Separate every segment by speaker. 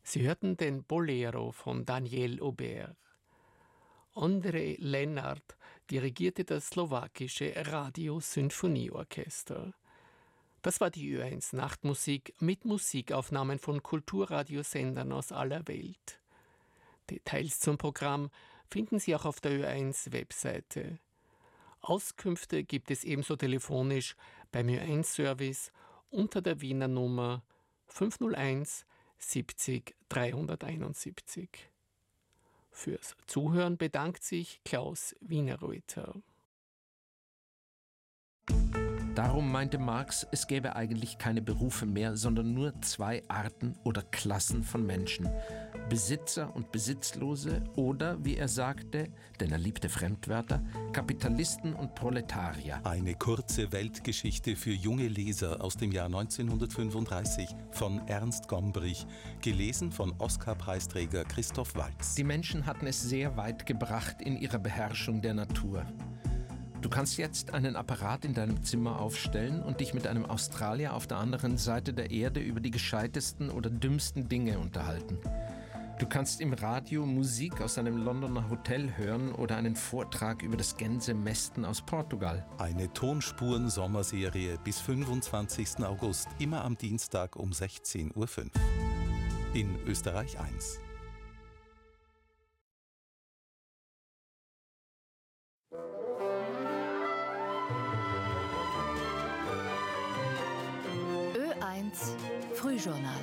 Speaker 1: Sie hörten den Bolero von Daniel Aubert. André Lennart dirigierte das slowakische Radio-Sinfonieorchester. Das war die Ö1 Nachtmusik mit Musikaufnahmen von Kulturradiosendern aus aller Welt. Details zum Programm finden Sie auch auf der Ö1 Webseite. Auskünfte gibt es ebenso telefonisch beim Ö1 Service unter der Wiener Nummer 501 70 371. Fürs Zuhören bedankt sich Klaus Wienerreuter.
Speaker 2: Darum meinte Marx, es gäbe eigentlich keine Berufe mehr, sondern nur zwei Arten oder Klassen von Menschen. Besitzer und Besitzlose oder, wie er sagte, denn er liebte Fremdwörter, Kapitalisten und Proletarier.
Speaker 3: Eine kurze Weltgeschichte für junge Leser aus dem Jahr 1935 von Ernst Gombrich, gelesen von Oscar-Preisträger Christoph Waltz.
Speaker 2: Die Menschen hatten es sehr weit gebracht in ihrer Beherrschung der Natur. Du kannst jetzt einen Apparat in deinem Zimmer aufstellen und dich mit einem Australier auf der anderen Seite der Erde über die gescheitesten oder dümmsten Dinge unterhalten. Du kannst im Radio Musik aus einem Londoner Hotel hören oder einen Vortrag über das Gänsemästen aus Portugal.
Speaker 3: Eine Tonspuren-Sommerserie bis 25. August, immer am Dienstag um 16.05 Uhr. In Österreich 1.
Speaker 4: Ö1 Frühjournal.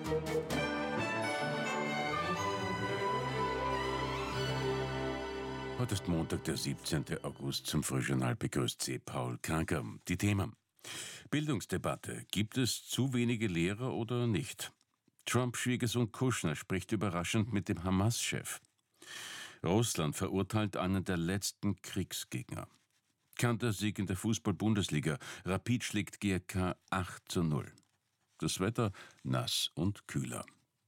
Speaker 5: Heute ist Montag, der 17. August. Zum Frühjournal begrüßt Sie Paul Kranker. Die Themen: Bildungsdebatte. Gibt es zu wenige Lehrer oder nicht? Trump-Schwiegersohn Kushner spricht überraschend mit dem Hamas-Chef. Russland verurteilt einen der letzten Kriegsgegner. Kantersieg in der Fußball-Bundesliga. Rapid schlägt GRK 8:0. Das Wetter nass und kühler.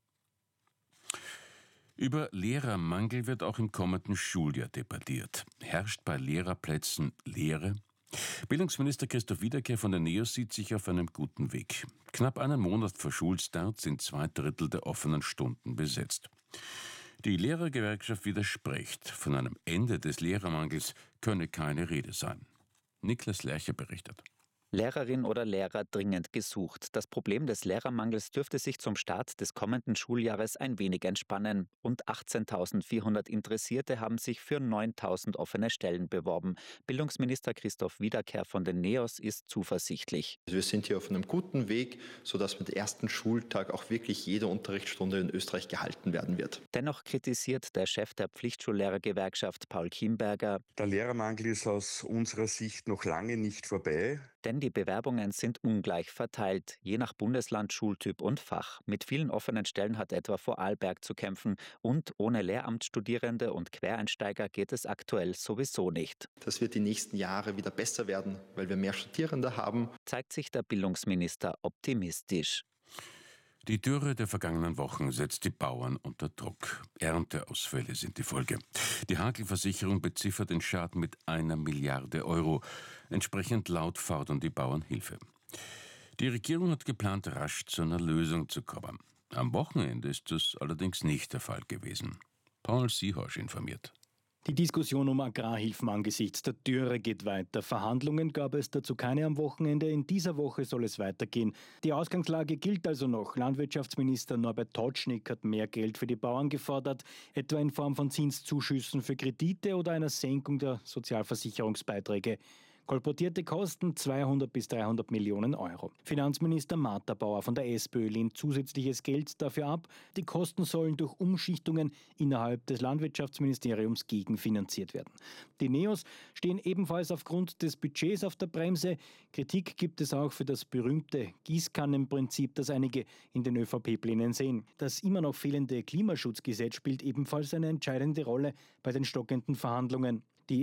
Speaker 5: Über Lehrermangel wird auch im kommenden Schuljahr debattiert. Herrscht bei Lehrerplätzen Leere? Bildungsminister Christoph Wiederkehr von der NEOS sieht sich auf einem guten Weg. Knapp einen Monat vor Schulstart sind 2/3 der offenen Stunden besetzt. Die Lehrergewerkschaft widerspricht. Von einem Ende des Lehrermangels könne keine Rede sein. Niklas Lercher berichtet.
Speaker 6: Lehrerin oder Lehrer dringend gesucht. Das Problem des Lehrermangels dürfte sich zum Start des kommenden Schuljahres ein wenig entspannen. Rund 18.400 Interessierte haben sich für 9.000 offene Stellen beworben. Bildungsminister Christoph Wiederkehr von den NEOS ist zuversichtlich.
Speaker 7: Wir sind hier auf einem guten Weg, sodass mit dem ersten Schultag auch wirklich jede Unterrichtsstunde in Österreich gehalten werden wird.
Speaker 6: Dennoch kritisiert der Chef der Pflichtschullehrergewerkschaft Paul Kienberger:
Speaker 8: Der Lehrermangel ist aus unserer Sicht noch lange nicht vorbei.
Speaker 6: Denn die Bewerbungen sind ungleich verteilt, je nach Bundesland, Schultyp und Fach. Mit vielen offenen Stellen hat etwa Vorarlberg zu kämpfen. Und ohne Lehramtsstudierende und Quereinsteiger geht es aktuell sowieso nicht.
Speaker 7: Das wird die nächsten Jahre wieder besser werden, weil wir mehr Studierende haben.
Speaker 6: Zeigt sich der Bildungsminister optimistisch.
Speaker 5: Die Dürre der vergangenen Wochen setzt die Bauern unter Druck. Ernteausfälle sind die Folge. Die Hagelversicherung beziffert den Schaden mit 1 Milliarde Euro. Entsprechend laut fordern die Bauern Hilfe. Die Regierung hat geplant, rasch zu einer Lösung zu kommen. Am Wochenende ist das allerdings nicht der Fall gewesen. Paul Siehosch informiert.
Speaker 9: Die Diskussion um Agrarhilfen angesichts der Dürre geht weiter. Verhandlungen gab es dazu keine am Wochenende. In dieser Woche soll es weitergehen. Die Ausgangslage gilt also noch. Landwirtschaftsminister Norbert Totschnig hat mehr Geld für die Bauern gefordert, etwa in Form von Zinszuschüssen für Kredite oder einer Senkung der Sozialversicherungsbeiträge. Kolportierte Kosten 200 bis 300 Millionen Euro. Finanzminister Martha Bauer von der SPÖ lehnt zusätzliches Geld dafür ab. Die Kosten sollen durch Umschichtungen innerhalb des Landwirtschaftsministeriums gegenfinanziert werden. Die NEOS stehen ebenfalls aufgrund des Budgets auf der Bremse. Kritik gibt es auch für das berühmte Gießkannenprinzip, das einige in den ÖVP-Plänen sehen. Das immer noch fehlende Klimaschutzgesetz spielt ebenfalls eine entscheidende Rolle bei den stockenden Verhandlungen.